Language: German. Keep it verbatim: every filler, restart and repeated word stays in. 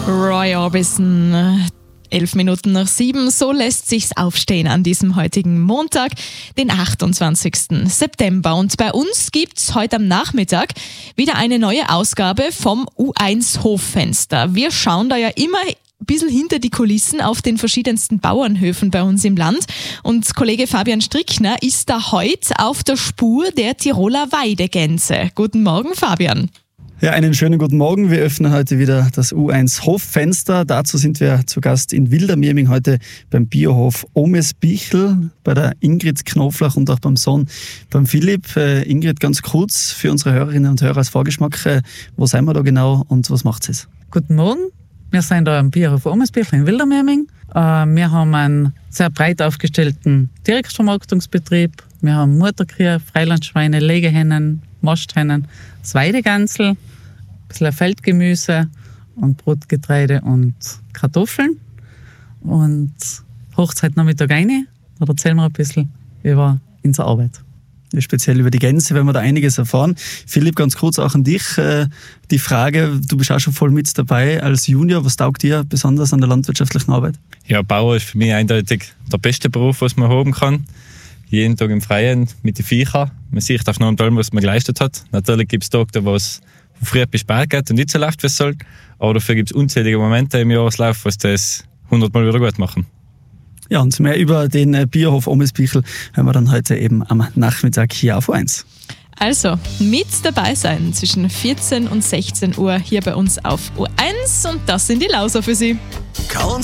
Roy Orbison. Elf Minuten nach sieben, so lässt sich's aufstehen an diesem heutigen Montag, den achtundzwanzigsten September. Und bei uns gibt's heute am Nachmittag wieder eine neue Ausgabe vom U eins Hoffenster. Wir schauen da ja immer ein bisschen hinter die Kulissen auf den verschiedensten Bauernhöfen bei uns im Land. Und Kollege Fabian Strickner ist da heute auf der Spur der Tiroler Weidegänse. Guten Morgen, Fabian. Ja, einen schönen guten Morgen. Wir öffnen heute wieder das U eins Hoffenster. Dazu sind wir zu Gast in Wildermieming heute beim Biohof Omesbichl, bei der Ingrid Knoflach und auch beim Sohn, beim Philipp. Äh, Ingrid, ganz kurz für unsere Hörerinnen und Hörer als Vorgeschmack, äh, wo sind wir da genau und was macht es? Guten Morgen, wir sind da am Biohof Omesbichl in Wildermieming. Äh, wir haben einen sehr breit aufgestellten Direktvermarktungsbetrieb. Wir haben Mutterkühe, Freilandschweine, Legehennen, Masthennen, das Weidegansel, ein bisschen Feldgemüse und Brotgetreide und Kartoffeln. Und Hochzeitnachmittag rein, da erzählen wir ein bisschen über unsere Arbeit. Speziell über die Gänse werden wir da einiges erfahren. Philipp, ganz kurz auch an dich. Die Frage, du bist auch schon voll mit dabei als Junior. Was taugt dir besonders an der landwirtschaftlichen Arbeit? Ja, Bauer ist für mich eindeutig der beste Beruf, was man haben kann. Jeden Tag im Freien mit den Viechern. Man sieht auch noch am Tag, was man geleistet hat. Natürlich gibt es Tage, wo es von früh bis spät geht und nicht so läuft, wie es soll. Aber dafür gibt es unzählige Momente im Jahreslauf, was das hundertmal wieder gut machen. Ja, und mehr über den Biohof Omesbichl hören wir dann heute eben am Nachmittag hier auf U eins. Also, mit dabei sein zwischen vierzehn und sechzehn Uhr hier bei uns auf U eins und das sind die Lauser für Sie. Kauen